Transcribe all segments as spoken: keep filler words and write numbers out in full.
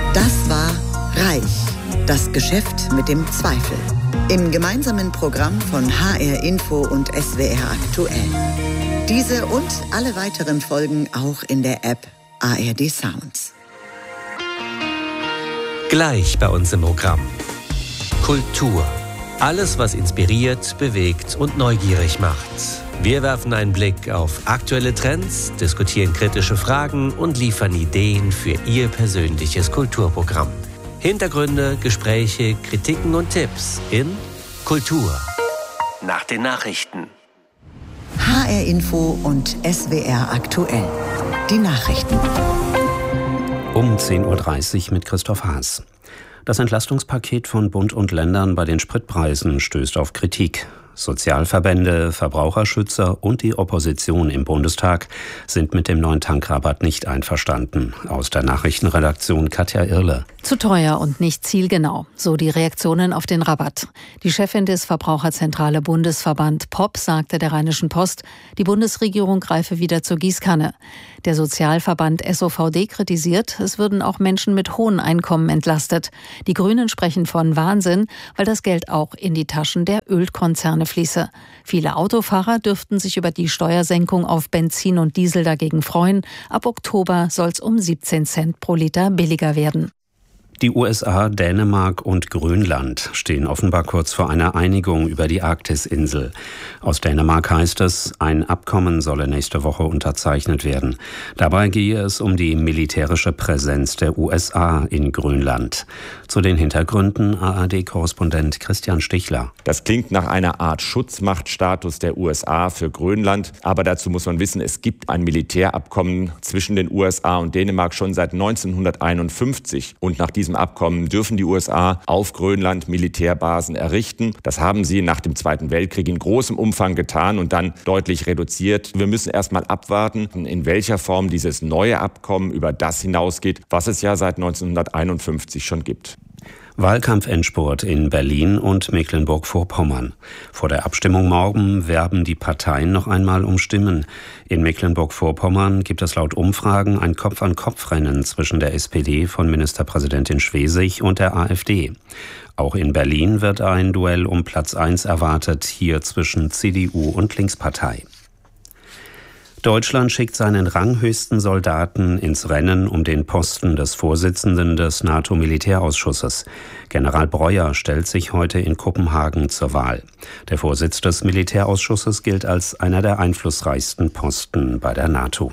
Das war Reich, das Geschäft mit dem Zweifel. Im gemeinsamen Programm von H R Info und S W R Aktuell. Diese und alle weiteren Folgen auch in der App A R D Sounds. Gleich bei uns im Programm. Kultur. Alles, was inspiriert, bewegt und neugierig macht. Wir werfen einen Blick auf aktuelle Trends, diskutieren kritische Fragen und liefern Ideen für Ihr persönliches Kulturprogramm. Hintergründe, Gespräche, Kritiken und Tipps in Kultur. Nach den Nachrichten. H R Info und S W R Aktuell. Die Nachrichten. Um zehn Uhr dreißig mit Christoph Haas. Das Entlastungspaket von Bund und Ländern bei den Spritpreisen stößt auf Kritik. Sozialverbände, Verbraucherschützer und die Opposition im Bundestag sind mit dem neuen Tankrabatt nicht einverstanden. Aus der Nachrichtenredaktion Katja Irle. Zu teuer und nicht zielgenau, so die Reaktionen auf den Rabatt. Die Chefin des Verbraucherzentrale Bundesverband P O P sagte der Rheinischen Post, die Bundesregierung greife wieder zur Gießkanne. Der Sozialverband S O V D kritisiert, es würden auch Menschen mit hohen Einkommen entlastet. Die Grünen sprechen von Wahnsinn, weil das Geld auch in die Taschen der Ölkonzerne fließe. Viele Autofahrer dürften sich über die Steuersenkung auf Benzin und Diesel dagegen freuen. Ab Oktober soll es um siebzehn Cent pro Liter billiger werden. Die U S A, Dänemark und Grönland stehen offenbar kurz vor einer Einigung über die Arktisinsel. Aus Dänemark heißt es, ein Abkommen solle nächste Woche unterzeichnet werden. Dabei gehe es um die militärische Präsenz der U S A in Grönland. Zu den Hintergründen A R D-Korrespondent Christian Stichler. Das klingt nach einer Art Schutzmachtstatus der U S A für Grönland. Aber dazu muss man wissen, es gibt ein Militärabkommen zwischen den U S A und Dänemark schon seit neunzehnhunderteinundfünfzig. Und nach diesem Abkommen dürfen die U S A auf Grönland Militärbasen errichten. Das haben sie nach dem Zweiten Weltkrieg in großem Umfang getan und dann deutlich reduziert. Wir müssen erst mal abwarten, in welcher Form dieses neue Abkommen über das hinausgeht, was es ja seit neunzehnhunderteinundfünfzig schon gibt. Wahlkampfendspurt in Berlin und Mecklenburg-Vorpommern. Vor der Abstimmung morgen werben die Parteien noch einmal um Stimmen. In Mecklenburg-Vorpommern gibt es laut Umfragen ein Kopf-an-Kopf-Rennen zwischen der S P D von Ministerpräsidentin Schwesig und der A f D. Auch in Berlin wird ein Duell um Platz eins erwartet, hier zwischen C D U und Linkspartei. Deutschland schickt seinen ranghöchsten Soldaten ins Rennen um den Posten des Vorsitzenden des NATO-Militärausschusses. General Breuer stellt sich heute in Kopenhagen zur Wahl. Der Vorsitz des Militärausschusses gilt als einer der einflussreichsten Posten bei der NATO.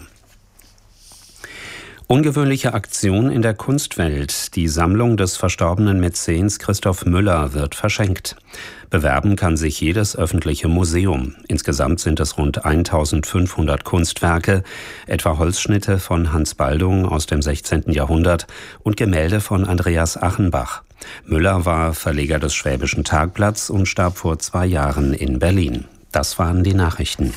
Ungewöhnliche Aktion in der Kunstwelt. Die Sammlung des verstorbenen Mäzens Christoph Müller wird verschenkt. Bewerben kann sich jedes öffentliche Museum. Insgesamt sind es rund eintausendfünfhundert Kunstwerke, etwa Holzschnitte von Hans Baldung aus dem sechzehnten Jahrhundert und Gemälde von Andreas Achenbach. Müller war Verleger des Schwäbischen Tagblatts und starb vor zwei Jahren in Berlin. Das waren die Nachrichten.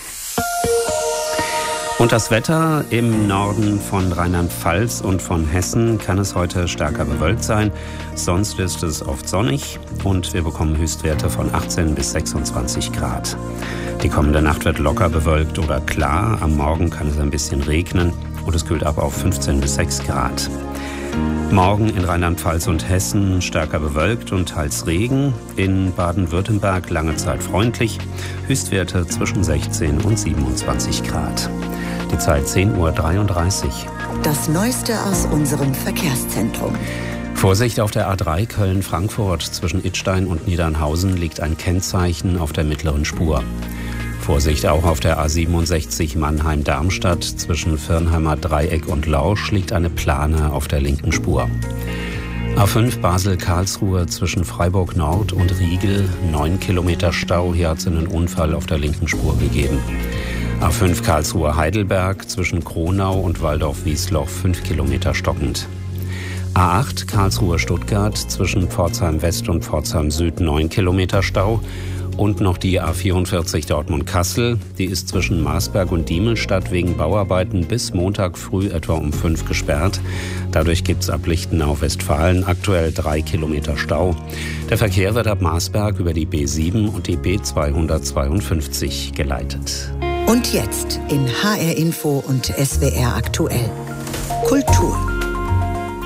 Und das Wetter im Norden von Rheinland-Pfalz und von Hessen kann es heute stärker bewölkt sein. Sonst ist es oft sonnig und wir bekommen Höchstwerte von achtzehn bis sechsundzwanzig Grad. Die kommende Nacht wird locker bewölkt oder klar. Am Morgen kann es ein bisschen regnen und es kühlt ab auf fünfzehn bis sechs Grad. Morgen in Rheinland-Pfalz und Hessen stärker bewölkt und teils Regen. In Baden-Württemberg lange Zeit freundlich. Höchstwerte zwischen sechzehn und siebenundzwanzig Grad. Die Zeit zehn Uhr dreiunddreißig. Das Neueste aus unserem Verkehrszentrum. Vorsicht auf der A drei Köln-Frankfurt. Zwischen Idstein und Niedernhausen liegt ein Kennzeichen auf der mittleren Spur. Vorsicht auch auf der A siebenundsechzig Mannheim-Darmstadt. Zwischen Firnheimer Dreieck und Lausch liegt eine Plane auf der linken Spur. A fünf Basel-Karlsruhe zwischen Freiburg Nord und Riegel. Neun Kilometer Stau. Hier hat es einen Unfall auf der linken Spur gegeben. A fünf Karlsruhe-Heidelberg zwischen Kronau und Waldorf-Wiesloch fünf Kilometer stockend. A acht Karlsruhe-Stuttgart zwischen Pforzheim West und Pforzheim Süd neun Kilometer Stau. Und noch die A vierundvierzig Dortmund-Kassel. Die ist zwischen Marsberg und Diemelstadt wegen Bauarbeiten bis Montag früh etwa um fünf gesperrt. Dadurch gibt es ab Lichtenau Westfalen aktuell drei Kilometer Stau. Der Verkehr wird ab Marsberg über die B sieben und die B zweihundertzweiundfünfzig geleitet. Und jetzt in H R Info und S W R Aktuell. Kultur.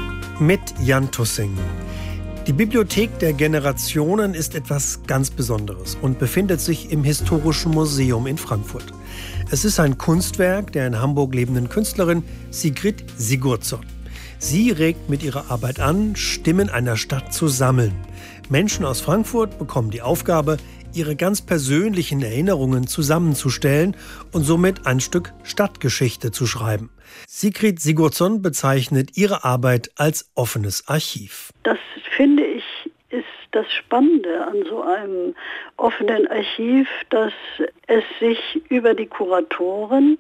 mit Jan Tussing. Die Bibliothek der Generationen ist etwas ganz Besonderes und befindet sich im Historischen Museum in Frankfurt. Es ist ein Kunstwerk der in Hamburg lebenden Künstlerin Sigrid Sigurdsson. Sie regt mit ihrer Arbeit an, Stimmen einer Stadt zu sammeln. Menschen aus Frankfurt bekommen die Aufgabe, ihre ganz persönlichen Erinnerungen zusammenzustellen und somit ein Stück Stadtgeschichte zu schreiben. Sigrid Sigurdsson bezeichnet ihre Arbeit als offenes Archiv. Das finde ich ist das Spannende an so einem offenen Archiv, dass es sich über die Kuratoren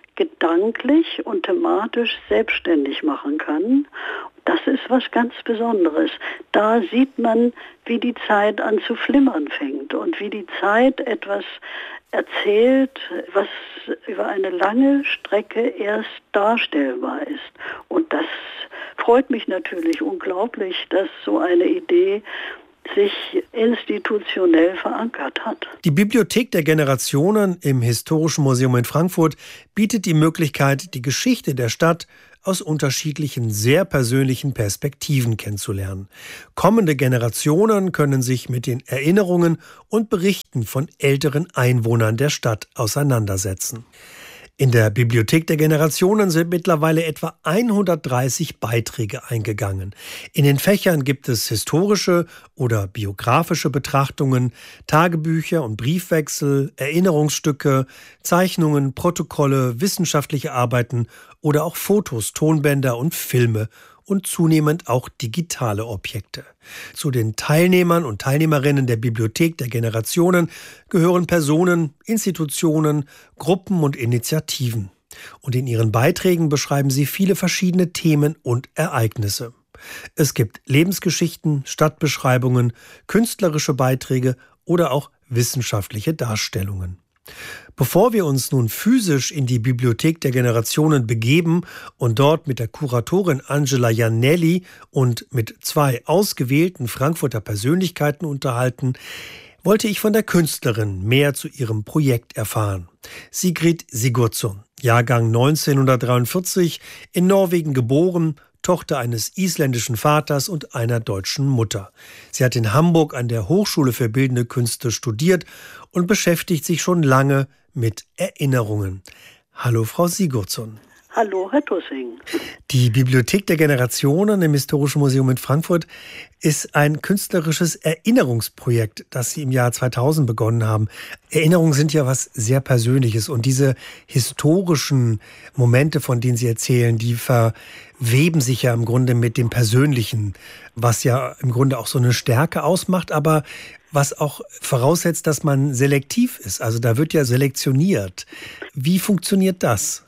gedanklich und thematisch selbstständig machen kann. Das ist was ganz Besonderes. Da sieht man, wie die Zeit an zu flimmern fängt und wie die Zeit etwas erzählt, was über eine lange Strecke erst darstellbar ist. Und das freut mich natürlich unglaublich, dass so eine Idee sich institutionell verankert hat. Die Bibliothek der Generationen im Historischen Museum in Frankfurt bietet die Möglichkeit, die Geschichte der Stadt aus unterschiedlichen, sehr persönlichen Perspektiven kennenzulernen. Kommende Generationen können sich mit den Erinnerungen und Berichten von älteren Einwohnern der Stadt auseinandersetzen. In der Bibliothek der Generationen sind mittlerweile etwa hundertdreißig Beiträge eingegangen. In den Fächern gibt es historische oder biografische Betrachtungen, Tagebücher und Briefwechsel, Erinnerungsstücke, Zeichnungen, Protokolle, wissenschaftliche Arbeiten oder auch Fotos, Tonbänder und Filme und zunehmend auch digitale Objekte. Zu den Teilnehmern und Teilnehmerinnen der Bibliothek der Generationen gehören Personen, Institutionen, Gruppen und Initiativen. Und in ihren Beiträgen beschreiben sie viele verschiedene Themen und Ereignisse. Es gibt Lebensgeschichten, Stadtbeschreibungen, künstlerische Beiträge oder auch wissenschaftliche Darstellungen. Bevor wir uns nun physisch in die Bibliothek der Generationen begeben und dort mit der Kuratorin Angela Janelli und mit zwei ausgewählten Frankfurter Persönlichkeiten unterhalten, wollte ich von der Künstlerin mehr zu ihrem Projekt erfahren. Sigrid Sigurdsson, Jahrgang neunzehnhundertdreiundvierzig, in Norwegen geboren, Tochter eines isländischen Vaters und einer deutschen Mutter. Sie hat in Hamburg an der Hochschule für Bildende Künste studiert und beschäftigt sich schon lange mit Erinnerungen. Hallo, Frau Sigurdsson. Hallo, Herr Tussing. Die Bibliothek der Generationen im Historischen Museum in Frankfurt ist ein künstlerisches Erinnerungsprojekt, das Sie im Jahr zweitausend begonnen haben. Erinnerungen sind ja was sehr Persönliches und diese historischen Momente, von denen Sie erzählen, die verweben sich ja im Grunde mit dem Persönlichen, was ja im Grunde auch so eine Stärke ausmacht, aber was auch voraussetzt, dass man selektiv ist. Also da wird ja selektioniert. Wie funktioniert das?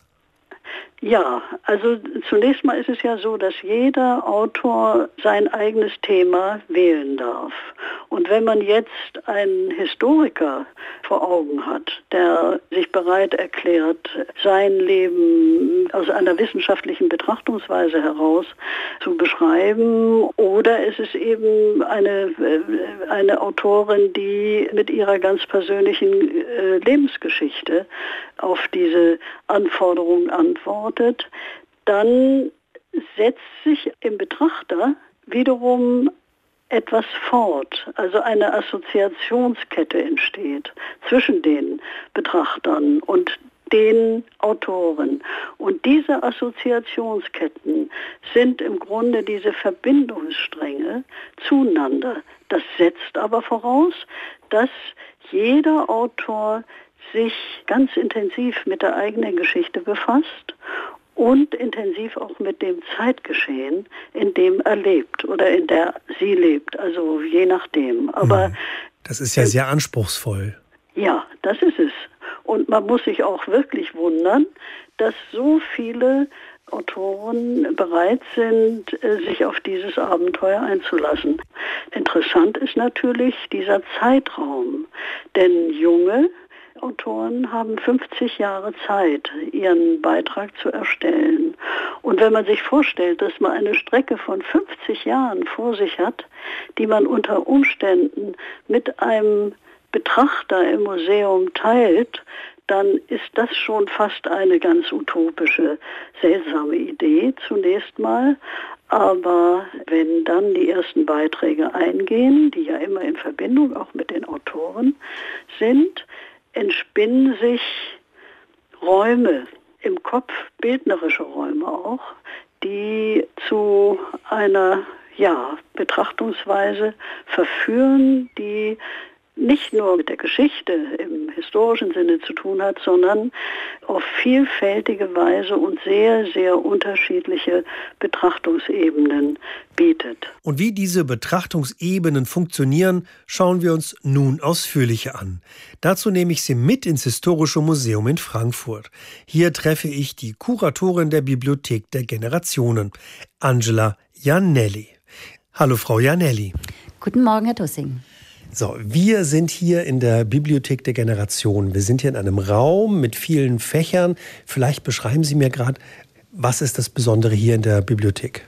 Ja, also zunächst mal ist es ja so, dass jeder Autor sein eigenes Thema wählen darf. Und wenn man jetzt einen Historiker vor Augen hat, der sich bereit erklärt, sein Leben aus einer wissenschaftlichen Betrachtungsweise heraus zu beschreiben, oder es ist eben eine, eine Autorin, die mit ihrer ganz persönlichen Lebensgeschichte auf diese Anforderungen antwortet, dann setzt sich im Betrachter wiederum etwas fort, also eine Assoziationskette entsteht zwischen den Betrachtern und den Autoren. Und diese Assoziationsketten sind im Grunde diese Verbindungsstränge zueinander. Das setzt aber voraus, dass jeder Autor sich ganz intensiv mit der eigenen Geschichte befasst und intensiv auch mit dem Zeitgeschehen, in dem er lebt oder in der sie lebt, also je nachdem. Aber das ist ja sehr anspruchsvoll. Ja, das ist es. Und man muss sich auch wirklich wundern, dass so viele Autoren bereit sind, sich auf dieses Abenteuer einzulassen. Interessant ist natürlich dieser Zeitraum, denn junge Autoren haben fünfzig Jahre Zeit, ihren Beitrag zu erstellen. Und wenn man sich vorstellt, dass man eine Strecke von fünfzig Jahren vor sich hat, die man unter Umständen mit einem Betrachter im Museum teilt, dann ist das schon fast eine ganz utopische, seltsame Idee zunächst mal. Aber wenn dann die ersten Beiträge eingehen, die ja immer in Verbindung auch mit den Autoren sind, entspinnen sich Räume im Kopf, bildnerische Räume auch, die zu einer ja, Betrachtungsweise verführen, die nicht nur mit der Geschichte im historischen Sinne zu tun hat, sondern auf vielfältige Weise und sehr, sehr unterschiedliche Betrachtungsebenen bietet. Und wie diese Betrachtungsebenen funktionieren, schauen wir uns nun ausführlicher an. Dazu nehme ich Sie mit ins Historische Museum in Frankfurt. Hier treffe ich die Kuratorin der Bibliothek der Generationen, Angela Janelli. Hallo, Frau Janelli. Guten Morgen, Herr Tussing. So, wir sind hier in der Bibliothek der Generationen. Wir sind hier in einem Raum mit vielen Fächern. Vielleicht beschreiben Sie mir gerade, was ist das Besondere hier in der Bibliothek?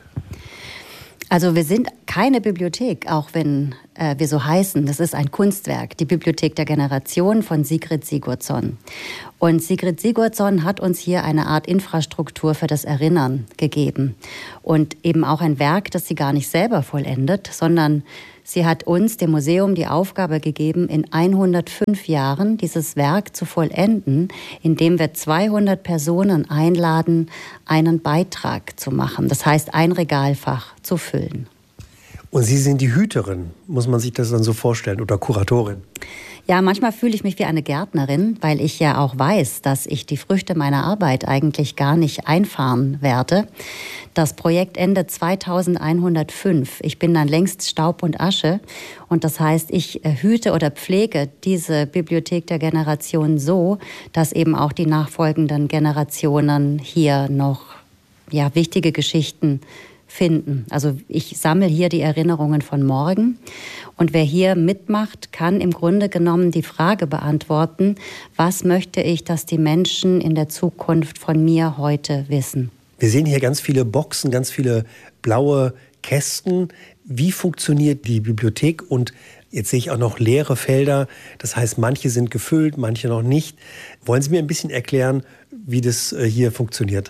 Also wir sind keine Bibliothek, auch wenn äh, wir so heißen. Das ist ein Kunstwerk, die Bibliothek der Generation von Sigrid Sigurdsson. Und Sigrid Sigurdsson hat uns hier eine Art Infrastruktur für das Erinnern gegeben. Und eben auch ein Werk, das sie gar nicht selber vollendet, sondern sie hat uns, dem Museum, die Aufgabe gegeben, in hundertfünf Jahren dieses Werk zu vollenden, indem wir zweihundert Personen einladen, einen Beitrag zu machen. Das heißt, ein Regalfach zu füllen. Und Sie sind die Hüterin, muss man sich das dann so vorstellen, oder Kuratorin? Ja, manchmal fühle ich mich wie eine Gärtnerin, weil ich ja auch weiß, dass ich die Früchte meiner Arbeit eigentlich gar nicht einfahren werde. Das Projekt endet zweitausendeinhundertfünf. Ich bin dann längst Staub und Asche. Und das heißt, ich hüte oder pflege diese Bibliothek der Generation so, dass eben auch die nachfolgenden Generationen hier noch ja, wichtige Geschichten finden. Also ich sammle hier die Erinnerungen von morgen. Und wer hier mitmacht, kann im Grunde genommen die Frage beantworten, was möchte ich, dass die Menschen in der Zukunft von mir heute wissen? Wir sehen hier ganz viele Boxen, ganz viele blaue Kästen. Wie funktioniert die Bibliothek? Und jetzt sehe ich auch noch leere Felder. Das heißt, manche sind gefüllt, manche noch nicht. Wollen Sie mir ein bisschen erklären, wie das hier funktioniert?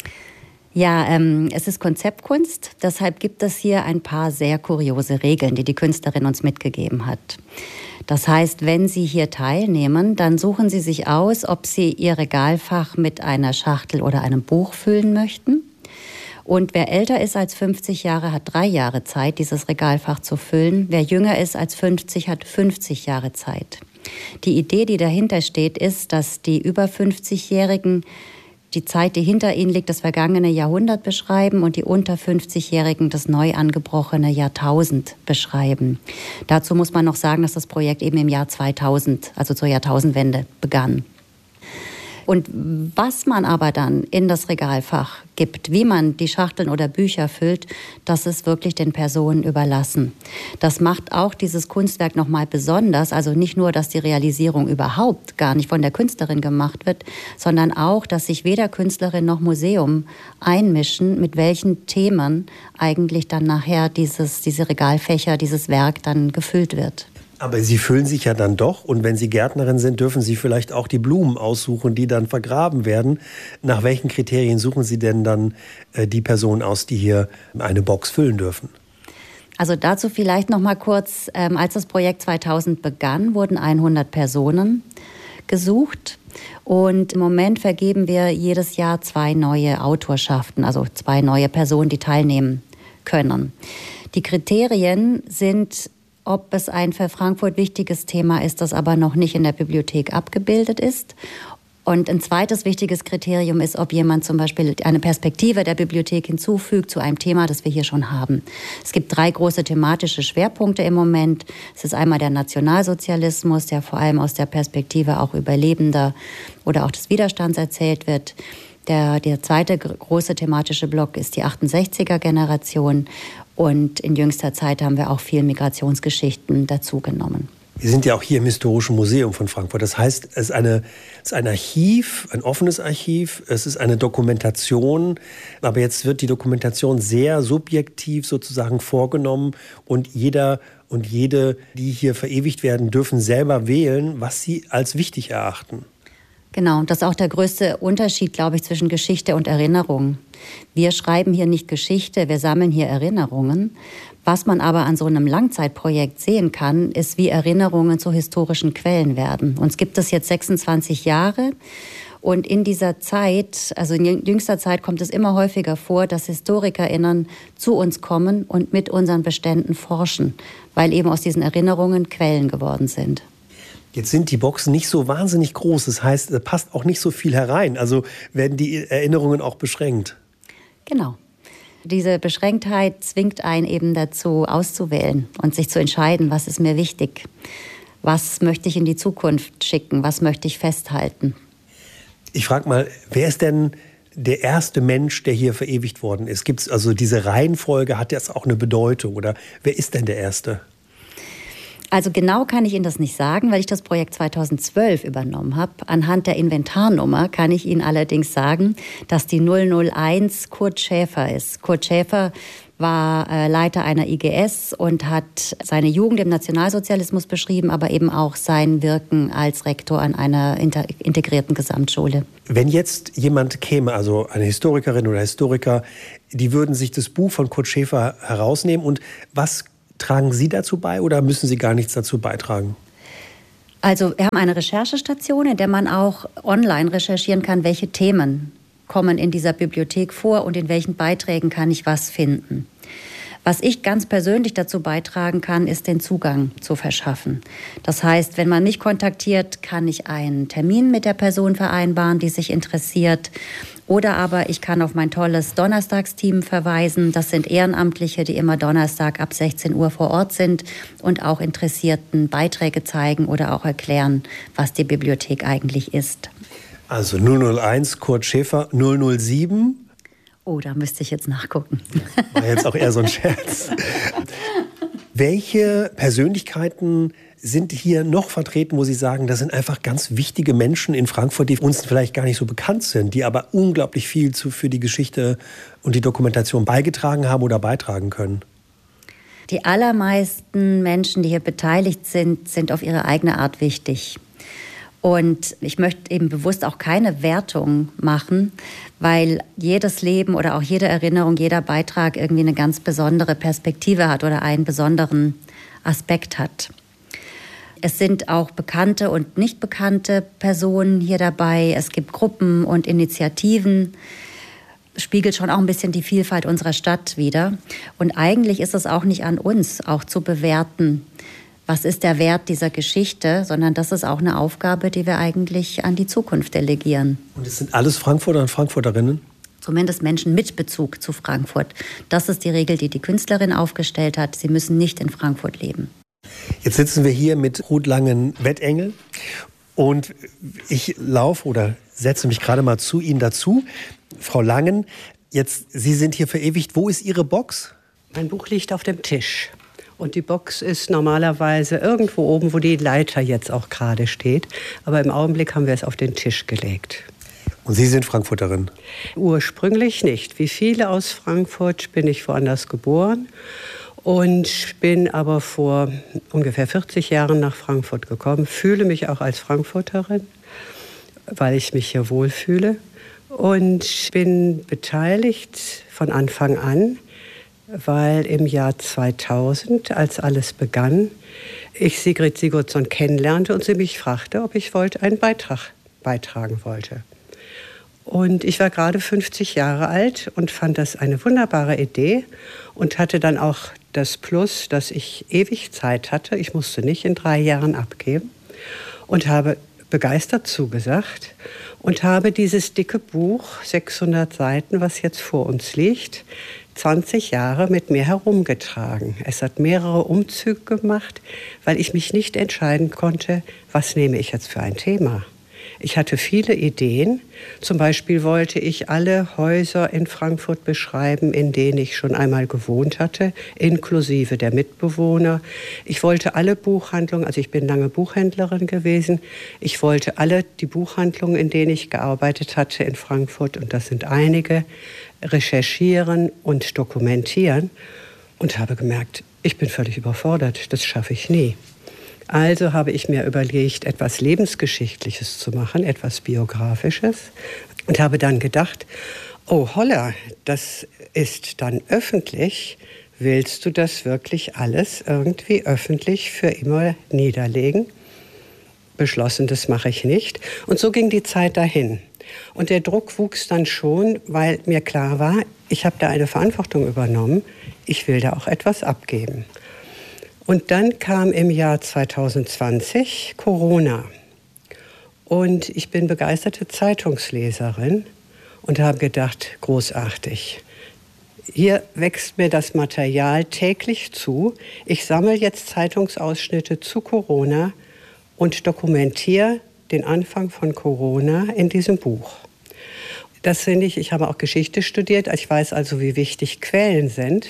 Ja, ähm, es ist Konzeptkunst, deshalb gibt es hier ein paar sehr kuriose Regeln, die die Künstlerin uns mitgegeben hat. Das heißt, wenn Sie hier teilnehmen, dann suchen Sie sich aus, ob Sie Ihr Regalfach mit einer Schachtel oder einem Buch füllen möchten. Und wer älter ist als fünfzig Jahre, hat drei Jahre Zeit, dieses Regalfach zu füllen. Wer jünger ist als fünfzig, hat fünfzig Jahre Zeit. Die Idee, die dahinter steht, ist, dass die über fünfzigjährigen die Zeit, die hinter ihnen liegt, das vergangene Jahrhundert beschreiben und die unter fünfzigjährigen das neu angebrochene Jahrtausend beschreiben. Dazu muss man noch sagen, dass das Projekt eben im Jahr zweitausend, also zur Jahrtausendwende, begann. Und was man aber dann in das Regalfach gibt, wie man die Schachteln oder Bücher füllt, das ist wirklich den Personen überlassen. Das macht auch dieses Kunstwerk nochmal besonders. Also nicht nur, dass die Realisierung überhaupt gar nicht von der Künstlerin gemacht wird, sondern auch, dass sich weder Künstlerin noch Museum einmischen, mit welchen Themen eigentlich dann nachher dieses, diese Regalfächer, dieses Werk dann gefüllt wird. Aber Sie füllen sich ja dann doch. Und wenn Sie Gärtnerin sind, dürfen Sie vielleicht auch die Blumen aussuchen, die dann vergraben werden. Nach welchen Kriterien suchen Sie denn dann äh, die Personen aus, die hier eine Box füllen dürfen? Also dazu vielleicht noch mal kurz. Ähm, als das Projekt zweitausend begann, wurden hundert Personen gesucht. Und im Moment vergeben wir jedes Jahr zwei neue Autorschaften, also zwei neue Personen, die teilnehmen können. Die Kriterien sind, ob es ein für Frankfurt wichtiges Thema ist, das aber noch nicht in der Bibliothek abgebildet ist. Und ein zweites wichtiges Kriterium ist, ob jemand zum Beispiel eine Perspektive der Bibliothek hinzufügt zu einem Thema, das wir hier schon haben. Es gibt drei große thematische Schwerpunkte im Moment. Es ist einmal der Nationalsozialismus, der vor allem aus der Perspektive auch Überlebender oder auch des Widerstands erzählt wird. Der, der zweite große thematische Block ist die achtundsechziger-Generation. Und in jüngster Zeit haben wir auch viel Migrationsgeschichten dazugenommen. Wir sind ja auch hier im Historischen Museum von Frankfurt. Das heißt, es ist, eine, es ist ein Archiv, ein offenes Archiv, es ist eine Dokumentation. Aber jetzt wird die Dokumentation sehr subjektiv sozusagen vorgenommen. Und jeder und jede, die hier verewigt werden, dürfen selber wählen, was sie als wichtig erachten. Genau, das ist auch der größte Unterschied, glaube ich, zwischen Geschichte und Erinnerung. Wir schreiben hier nicht Geschichte, wir sammeln hier Erinnerungen. Was man aber an so einem Langzeitprojekt sehen kann, ist, wie Erinnerungen zu historischen Quellen werden. Uns gibt es jetzt sechsundzwanzig Jahre. Und in dieser Zeit, also in jüngster Zeit, kommt es immer häufiger vor, dass HistorikerInnen zu uns kommen und mit unseren Beständen forschen, weil eben aus diesen Erinnerungen Quellen geworden sind. Jetzt sind die Boxen nicht so wahnsinnig groß, das heißt, da passt auch nicht so viel herein. Also werden die Erinnerungen auch beschränkt? Genau. Diese Beschränktheit zwingt einen eben dazu, auszuwählen und sich zu entscheiden, was ist mir wichtig, was möchte ich in die Zukunft schicken, was möchte ich festhalten. Ich frage mal, wer ist denn der erste Mensch, der hier verewigt worden ist? Gibt's also diese Reihenfolge, hat das auch eine Bedeutung? Oder wer ist denn der Erste? Also genau kann ich Ihnen das nicht sagen, weil ich das Projekt zweitausendzwölf übernommen habe. Anhand der Inventarnummer kann ich Ihnen allerdings sagen, dass die null null eins Kurt Schäfer ist. Kurt Schäfer war äh, Leiter einer I G S und hat seine Jugend im Nationalsozialismus beschrieben, aber eben auch sein Wirken als Rektor an einer inter- integrierten Gesamtschule. Wenn jetzt jemand käme, also eine Historikerin oder Historiker, die würden sich das Buch von Kurt Schäfer herausnehmen und was tragen Sie dazu bei oder müssen Sie gar nichts dazu beitragen? Also wir haben eine Recherchestation, in der man auch online recherchieren kann, welche Themen kommen in dieser Bibliothek vor und in welchen Beiträgen kann ich was finden. Was ich ganz persönlich dazu beitragen kann, ist den Zugang zu verschaffen. Das heißt, wenn man mich kontaktiert, kann ich einen Termin mit der Person vereinbaren, die sich interessiert. Oder aber ich kann auf mein tolles Donnerstagsteam verweisen. Das sind Ehrenamtliche, die immer Donnerstag ab sechzehn Uhr vor Ort sind und auch Interessierten Beiträge zeigen oder auch erklären, was die Bibliothek eigentlich ist. Also null null eins Kurt Schäfer, null null sieben. Oh, da müsste ich jetzt nachgucken. War jetzt auch eher so ein Scherz. Welche Persönlichkeiten sind hier noch vertreten, wo Sie sagen, das sind einfach ganz wichtige Menschen in Frankfurt, die uns vielleicht gar nicht so bekannt sind, die aber unglaublich viel zu, für die Geschichte und die Dokumentation beigetragen haben oder beitragen können? Die allermeisten Menschen, die hier beteiligt sind, sind auf ihre eigene Art wichtig. Und ich möchte eben bewusst auch keine Wertung machen, weil jedes Leben oder auch jede Erinnerung, jeder Beitrag irgendwie eine ganz besondere Perspektive hat oder einen besonderen Aspekt hat. Es sind auch bekannte und nicht bekannte Personen hier dabei. Es gibt Gruppen und Initiativen. Das spiegelt schon auch ein bisschen die Vielfalt unserer Stadt wider. Und eigentlich ist es auch nicht an uns, auch zu bewerten, was ist der Wert dieser Geschichte, sondern das ist auch eine Aufgabe, die wir eigentlich an die Zukunft delegieren. Und es sind alles Frankfurter und Frankfurterinnen? Zumindest Menschen mit Bezug zu Frankfurt. Das ist die Regel, die die Künstlerin aufgestellt hat. Sie müssen nicht in Frankfurt leben. Jetzt sitzen wir hier mit Ruth Langen-Wettengel und ich laufe oder setze mich gerade mal zu Ihnen dazu. Frau Langen, jetzt, Sie sind hier verewigt. Wo ist Ihre Box? Mein Buch liegt auf dem Tisch. Und die Box ist normalerweise irgendwo oben, wo die Leiter jetzt auch gerade steht. Aber im Augenblick haben wir es auf den Tisch gelegt. Und Sie sind Frankfurterin? Ursprünglich nicht. Wie viele aus Frankfurt bin ich woanders geboren. Und bin aber vor ungefähr vierzig Jahren nach Frankfurt gekommen. Fühle mich auch als Frankfurterin, weil ich mich hier wohlfühle. Und bin beteiligt von Anfang an, weil im Jahr zweitausend, als alles begann, ich Sigrid Sigurdsson kennenlernte und sie mich fragte, ob ich wollte, einen Beitrag beitragen wollte. Und ich war gerade fünfzig Jahre alt und fand das eine wunderbare Idee und hatte dann auch das Plus, dass ich ewig Zeit hatte. Ich musste nicht in drei Jahren abgeben und habe begeistert zugesagt und habe dieses dicke Buch, sechshundert Seiten, was jetzt vor uns liegt, zwanzig Jahre mit mir herumgetragen. Es hat mehrere Umzüge gemacht, weil ich mich nicht entscheiden konnte, was nehme ich jetzt für ein Thema. Ich hatte viele Ideen. Zum Beispiel wollte ich alle Häuser in Frankfurt beschreiben, in denen ich schon einmal gewohnt hatte, inklusive der Mitbewohner. Ich wollte alle Buchhandlungen, also ich bin lange Buchhändlerin gewesen, ich wollte alle die Buchhandlungen, in denen ich gearbeitet hatte in Frankfurt, und das sind einige, recherchieren und dokumentieren und habe gemerkt, ich bin völlig überfordert, das schaffe ich nie. Also habe ich mir überlegt, etwas Lebensgeschichtliches zu machen, etwas Biografisches. Und habe dann gedacht, oh holla, das ist dann öffentlich. Willst du das wirklich alles irgendwie öffentlich für immer niederlegen? Beschlossen, das mache ich nicht. Und so ging die Zeit dahin. Und der Druck wuchs dann schon, weil mir klar war, ich habe da eine Verantwortung übernommen. Ich will da auch etwas abgeben. Und dann kam im Jahr zwanzig zwanzig Corona. Und ich bin begeisterte Zeitungsleserin und habe gedacht, großartig. Hier wächst mir das Material täglich zu. Ich sammle jetzt Zeitungsausschnitte zu Corona und dokumentiere den Anfang von Corona in diesem Buch. Das finde ich, ich habe auch Geschichte studiert, ich weiß also, wie wichtig Quellen sind.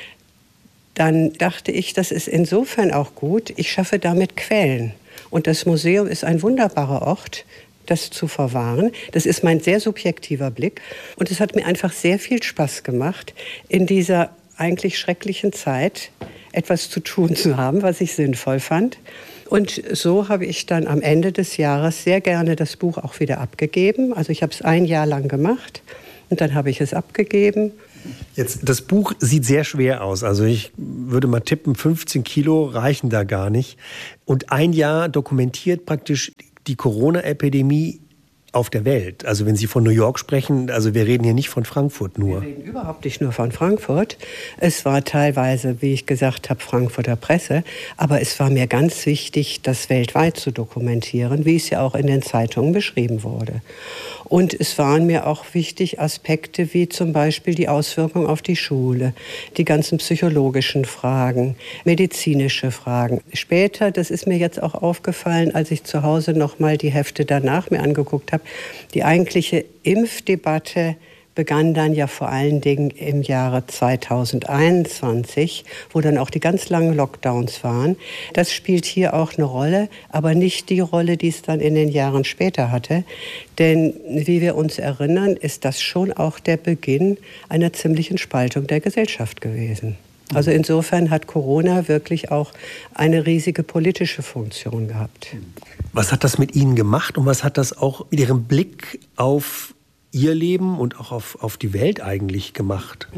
Dann dachte ich, das ist insofern auch gut, ich schaffe damit Quellen. Und das Museum ist ein wunderbarer Ort, das zu verwahren. Das ist mein sehr subjektiver Blick. Und es hat mir einfach sehr viel Spaß gemacht, in dieser eigentlich schrecklichen Zeit etwas zu tun zu haben, was ich sinnvoll fand. Und so habe ich dann am Ende des Jahres sehr gerne das Buch auch wieder abgegeben. Also ich habe es ein Jahr lang gemacht und dann habe ich es abgegeben. Jetzt, das Buch sieht sehr schwer aus. Also ich würde mal tippen, fünfzehn Kilo reichen da gar nicht. Und ein Jahr dokumentiert praktisch die Corona-Epidemie auf der Welt. Also wenn Sie von New York sprechen, also wir reden hier nicht von Frankfurt nur. Wir reden überhaupt nicht nur von Frankfurt. Es war teilweise, wie ich gesagt habe, Frankfurter Presse. Aber es war mir ganz wichtig, das weltweit zu dokumentieren, wie es ja auch in den Zeitungen beschrieben wurde. Und es waren mir auch wichtig Aspekte wie zum Beispiel die Auswirkungen auf die Schule, die ganzen psychologischen Fragen, medizinische Fragen. Später, das ist mir jetzt auch aufgefallen, als ich zu Hause noch mal die Hefte danach mir angeguckt habe, die eigentliche Impfdebatte begann dann ja vor allen Dingen im Jahre zweitausendeinundzwanzig, wo dann auch die ganz langen Lockdowns waren. Das spielt hier auch eine Rolle, aber nicht die Rolle, die es dann in den Jahren später hatte. Denn wie wir uns erinnern, ist das schon auch der Beginn einer ziemlichen Spaltung der Gesellschaft gewesen. Also insofern hat Corona wirklich auch eine riesige politische Funktion gehabt. Was hat das mit Ihnen gemacht und was hat das auch mit Ihrem Blick auf Ihr Leben und auch auf, auf die Welt eigentlich gemacht?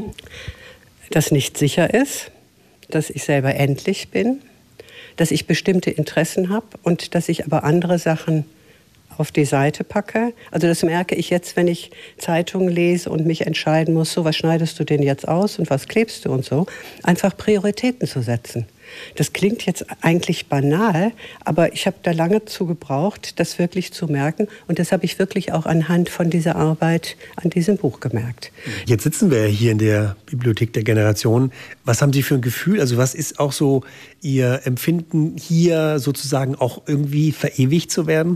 Dass nicht sicher ist, dass ich selber endlich bin, dass ich bestimmte Interessen habe und dass ich aber andere Sachen auf die Seite packe. Also das merke ich jetzt, wenn ich Zeitungen lese und mich entscheiden muss, so was schneidest du denn jetzt aus und was klebst du und so. Einfach Prioritäten zu setzen. Das klingt jetzt eigentlich banal, aber ich habe da lange zu gebraucht, das wirklich zu merken. Und das habe ich wirklich auch anhand von dieser Arbeit an diesem Buch gemerkt. Jetzt sitzen wir hier in der Bibliothek der Generationen. Was haben Sie für ein Gefühl? Also was ist auch so Ihr Empfinden, hier sozusagen auch irgendwie verewigt zu werden?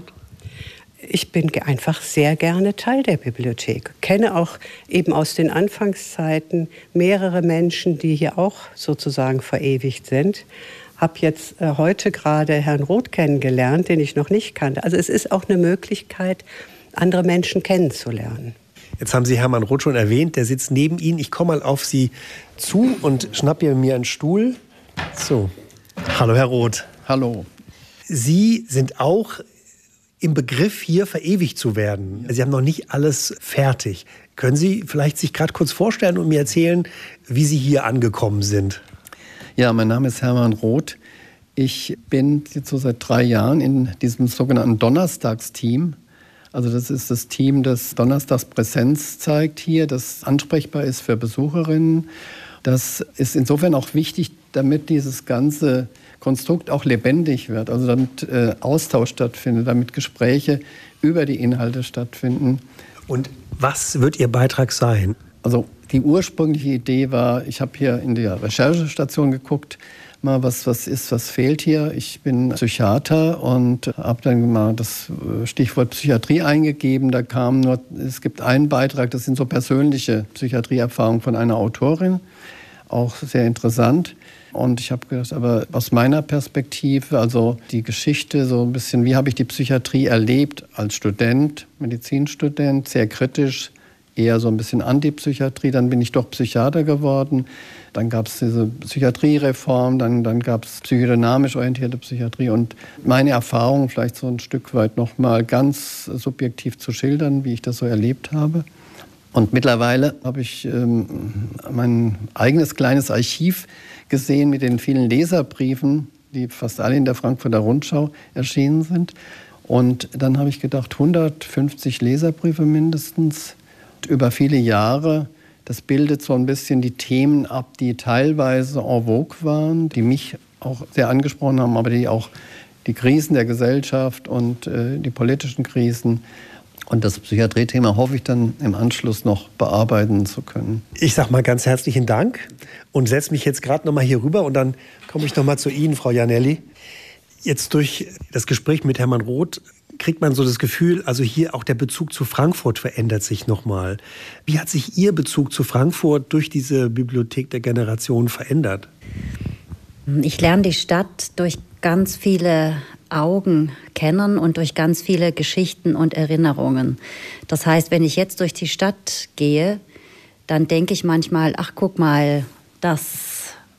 Ich bin einfach sehr gerne Teil der Bibliothek. Kenne auch eben aus den Anfangszeiten mehrere Menschen, die hier auch sozusagen verewigt sind. Habe jetzt äh, heute gerade Herrn Roth kennengelernt, den ich noch nicht kannte. Also es ist auch eine Möglichkeit, andere Menschen kennenzulernen. Jetzt haben Sie Hermann Roth schon erwähnt, der sitzt neben Ihnen. Ich komme mal auf Sie zu und schnappe mir einen Stuhl. So, hallo Herr Roth. Hallo. Sie sind auch im Begriff, hier verewigt zu werden. Sie haben noch nicht alles fertig. Können Sie vielleicht sich gerade kurz vorstellen und mir erzählen, wie Sie hier angekommen sind? Ja, mein Name ist Hermann Roth. Ich bin jetzt so seit drei Jahren in diesem sogenannten Donnerstagsteam. Also das ist das Team, das donnerstags Präsenz zeigt hier, das ansprechbar ist für Besucherinnen. Das ist insofern auch wichtig, damit dieses ganze Konstrukt auch lebendig wird, also damit äh, Austausch stattfindet, damit Gespräche über die Inhalte stattfinden. Und was wird Ihr Beitrag sein? Also die ursprüngliche Idee war, ich habe hier in der Recherchestation geguckt, mal was, was ist, was fehlt hier. Ich bin Psychiater und habe dann mal das Stichwort Psychiatrie eingegeben. Da kam nur, es gibt einen Beitrag, das sind so persönliche Psychiatrieerfahrungen von einer Autorin, auch sehr interessant. Und ich habe gedacht, aber aus meiner Perspektive, also die Geschichte, so ein bisschen, wie habe ich die Psychiatrie erlebt als Student, Medizinstudent, sehr kritisch, eher so ein bisschen Antipsychiatrie. Dann bin ich doch Psychiater geworden. Dann gab es diese Psychiatriereform, dann, dann gab es psychodynamisch orientierte Psychiatrie. Und meine Erfahrung vielleicht so ein Stück weit noch mal ganz subjektiv zu schildern, wie ich das so erlebt habe. Und mittlerweile habe ich ähm, mein eigenes kleines Archiv gesehen mit den vielen Leserbriefen, die fast alle in der Frankfurter Rundschau erschienen sind. Und dann habe ich gedacht, hundertfünfzig Leserbriefe mindestens über viele Jahre. Das bildet so ein bisschen die Themen ab, die teilweise en vogue waren, die mich auch sehr angesprochen haben, aber die auch die Krisen der Gesellschaft und äh, die politischen Krisen und das Psychiatrie-Thema hoffe ich dann im Anschluss noch bearbeiten zu können. Ich sage mal ganz herzlichen Dank und setze mich jetzt gerade noch mal hier rüber und dann komme ich noch mal zu Ihnen, Frau Janelli. Jetzt durch das Gespräch mit Hermann Roth kriegt man so das Gefühl, also hier auch der Bezug zu Frankfurt verändert sich nochmal. Wie hat sich Ihr Bezug zu Frankfurt durch diese Bibliothek der Generation verändert? Ich lerne die Stadt durch ganz viele Augen kennen und durch ganz viele Geschichten und Erinnerungen. Das heißt, wenn ich jetzt durch die Stadt gehe, dann denke ich manchmal, ach guck mal, das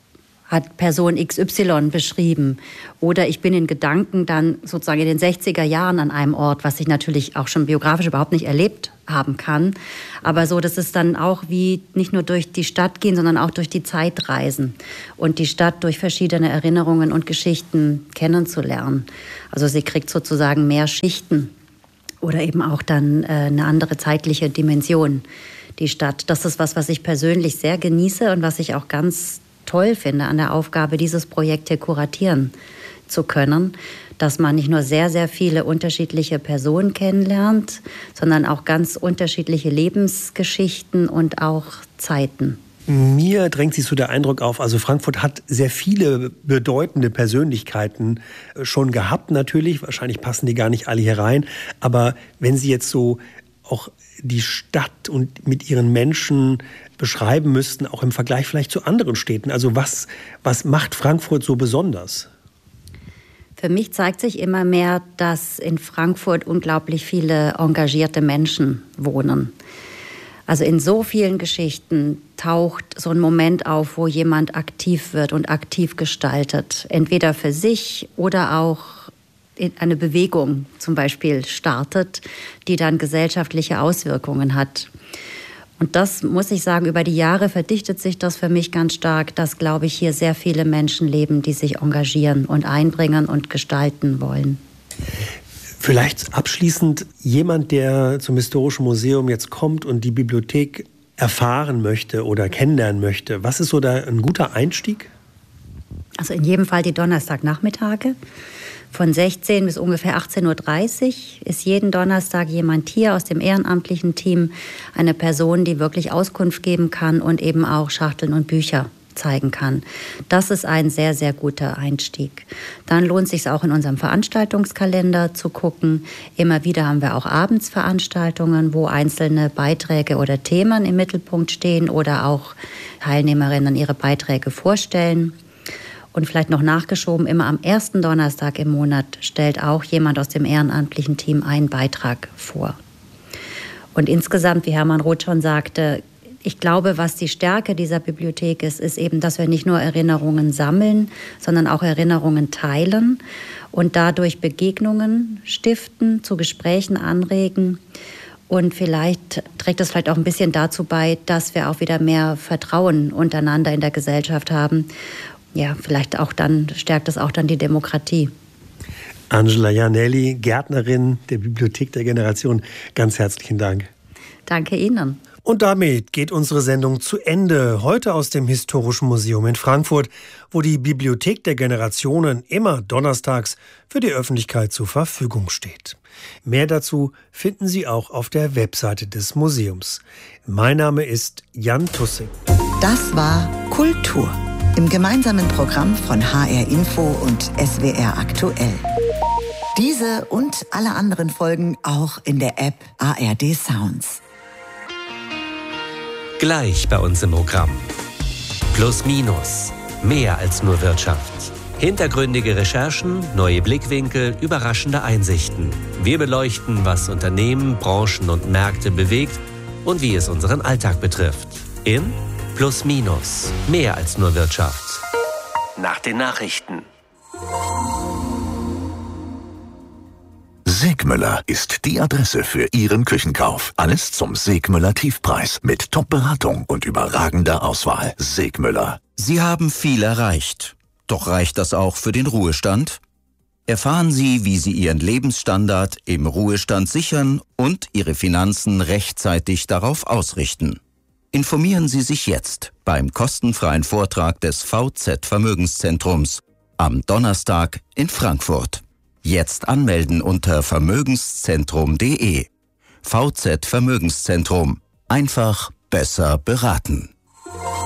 hat Person X Y beschrieben. Oder ich bin in Gedanken dann sozusagen in den sechziger Jahren an einem Ort, was ich natürlich auch schon biografisch überhaupt nicht erlebt haben kann. Aber so, das ist dann auch wie nicht nur durch die Stadt gehen, sondern auch durch die Zeit reisen und die Stadt durch verschiedene Erinnerungen und Geschichten kennenzulernen. Also sie kriegt sozusagen mehr Schichten oder eben auch dann äh, eine andere zeitliche Dimension, die Stadt. Das ist was, was ich persönlich sehr genieße und was ich auch ganz toll finde an der Aufgabe, dieses Projekt hier kuratieren zu können, dass man nicht nur sehr, sehr viele unterschiedliche Personen kennenlernt, sondern auch ganz unterschiedliche Lebensgeschichten und auch Zeiten. Mir drängt sich so der Eindruck auf, also Frankfurt hat sehr viele bedeutende Persönlichkeiten schon gehabt natürlich, wahrscheinlich passen die gar nicht alle hier rein, aber wenn Sie jetzt so auch die Stadt und mit ihren Menschen beschreiben müssten, auch im Vergleich vielleicht zu anderen Städten. Also was, was macht Frankfurt so besonders? Für mich zeigt sich immer mehr, dass in Frankfurt unglaublich viele engagierte Menschen wohnen. Also in so vielen Geschichten taucht so ein Moment auf, wo jemand aktiv wird und aktiv gestaltet. Entweder für sich oder auch eine Bewegung zum Beispiel startet, die dann gesellschaftliche Auswirkungen hat. Und das, muss ich sagen, über die Jahre verdichtet sich das für mich ganz stark, dass, glaube ich, hier sehr viele Menschen leben, die sich engagieren und einbringen und gestalten wollen. Vielleicht abschließend jemand, der zum Historischen Museum jetzt kommt und die Bibliothek erfahren möchte oder kennenlernen möchte. Was ist so da ein guter Einstieg? Also in jedem Fall die Donnerstagnachmittage. Von sechzehn bis ungefähr achtzehn Uhr dreißig ist jeden Donnerstag jemand hier aus dem ehrenamtlichen Team, eine Person, die wirklich Auskunft geben kann und eben auch Schachteln und Bücher zeigen kann. Das ist ein sehr, sehr guter Einstieg. Dann lohnt es sich auch in unserem Veranstaltungskalender zu gucken. Immer wieder haben wir auch Abendsveranstaltungen, wo einzelne Beiträge oder Themen im Mittelpunkt stehen oder auch Teilnehmerinnen ihre Beiträge vorstellen. Und vielleicht noch nachgeschoben, immer am ersten Donnerstag im Monat stellt auch jemand aus dem ehrenamtlichen Team einen Beitrag vor. Und insgesamt, wie Hermann Roth schon sagte, ich glaube, was die Stärke dieser Bibliothek ist, ist eben, dass wir nicht nur Erinnerungen sammeln, sondern auch Erinnerungen teilen und dadurch Begegnungen stiften, zu Gesprächen anregen. Und vielleicht trägt das vielleicht auch ein bisschen dazu bei, dass wir auch wieder mehr Vertrauen untereinander in der Gesellschaft haben. Ja, vielleicht auch dann stärkt es auch dann die Demokratie. Angela Janelli, Gärtnerin der Bibliothek der Generation, ganz herzlichen Dank. Danke Ihnen. Und damit geht unsere Sendung zu Ende. Heute aus dem Historischen Museum in Frankfurt, wo die Bibliothek der Generationen immer donnerstags für die Öffentlichkeit zur Verfügung steht. Mehr dazu finden Sie auch auf der Webseite des Museums. Mein Name ist Jan Tussing. Das war Kultur im gemeinsamen Programm von H R Info und S W R Aktuell. Diese und alle anderen Folgen auch in der App A R D Sounds. Gleich bei uns im Programm. Plus Minus. Mehr als nur Wirtschaft. Hintergründige Recherchen, neue Blickwinkel, überraschende Einsichten. Wir beleuchten, was Unternehmen, Branchen und Märkte bewegt und wie es unseren Alltag betrifft. In Plus Minus. Mehr als nur Wirtschaft. Nach den Nachrichten. Segmüller ist die Adresse für Ihren Küchenkauf. Alles zum Segmüller Tiefpreis mit Top-Beratung und überragender Auswahl. Segmüller. Sie haben viel erreicht. Doch reicht das auch für den Ruhestand? Erfahren Sie, wie Sie Ihren Lebensstandard im Ruhestand sichern und Ihre Finanzen rechtzeitig darauf ausrichten. Informieren Sie sich jetzt beim kostenfreien Vortrag des V Z Vermögenszentrums am Donnerstag in Frankfurt. Jetzt anmelden unter vermögenszentrum punkt de. V Z Vermögenszentrum. Einfach besser beraten.